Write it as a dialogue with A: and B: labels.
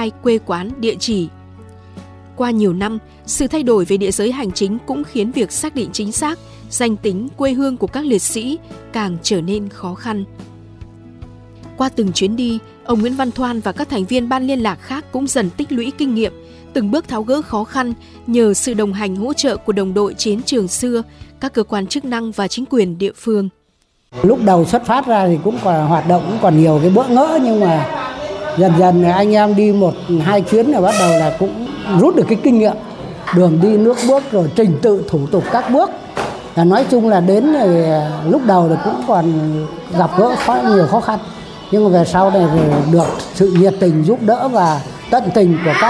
A: khai quê quán, địa chỉ. Qua nhiều năm, sự thay đổi về địa giới hành chính cũng khiến việc xác định chính xác danh tính quê hương của các liệt sĩ càng trở nên khó khăn. Qua từng chuyến đi, ông Nguyễn Văn Thoan và các thành viên ban liên lạc khác cũng dần tích lũy kinh nghiệm, từng bước tháo gỡ khó khăn nhờ sự đồng hành hỗ trợ của đồng đội chiến trường xưa, các cơ quan chức năng và chính quyền địa phương.
B: Lúc đầu xuất phát ra thì cũng còn hoạt động cũng còn nhiều cái bỡ ngỡ, nhưng mà dần dần anh em đi 1-2 chuyến là bắt đầu là cũng rút được cái kinh nghiệm, đường đi nước bước rồi trình tự thủ tục các bước. Nói chung là đến lúc đầu là cũng còn gặp gỡ nhiều khó khăn, nhưng mà về sau này thì được sự nhiệt tình giúp đỡ và tận tình của các